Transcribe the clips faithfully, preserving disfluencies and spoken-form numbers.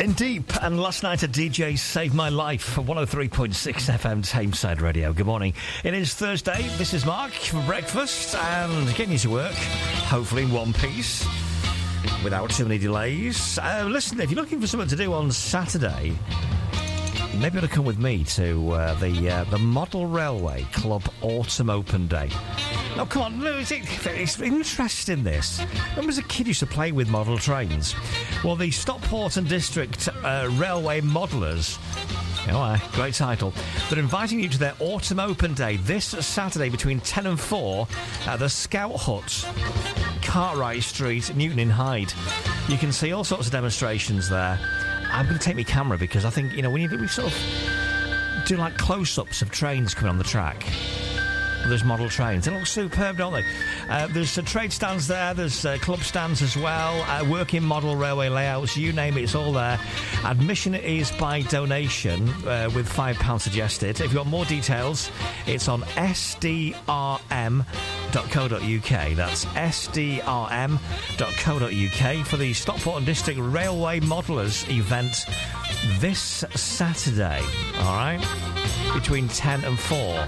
In Deep, and last night a D J saved my life for one oh three point six F M Tameside Radio. Good morning. It is Thursday. This is Mark for breakfast and getting you to work, hopefully in one piece, without too many delays. Uh, listen, if you're looking for something to do on Saturday, maybe you'll come with me to uh, the uh, the Model Railway Club Autumn Open Day. Now, come on, it's interesting, this. When I was a kid, I used to play with model trains. Well, the Stockport and District uh, Railway Modellers, oh, aye, great title, they're inviting you to their Autumn Open Day this Saturday between ten and four at the Scout Hut, Cartwright Street, Newton in Hyde. You can see all sorts of demonstrations there. I'm going to take my camera because I think, you know, we need we sort of do like close-ups of trains coming on the track. There's model trains. They look superb, don't they? Uh, there's uh, trade stands there. There's uh, club stands as well. Uh, working model railway layouts. You name it, it's all there. Admission is by donation uh, with five pounds suggested. If you want more details, it's on S D R M dot co dot U K. That's S D R M dot co dot U K for the Stockport and District Railway Modellers event this Saturday. All right? Between ten and four.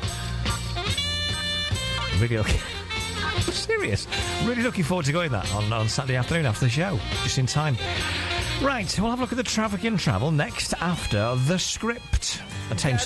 Really looking... I'm serious. Really looking forward to going that on, on Saturday afternoon after the show. Just in time. Right, we'll have a look at the traffic and travel next after the script. A Thames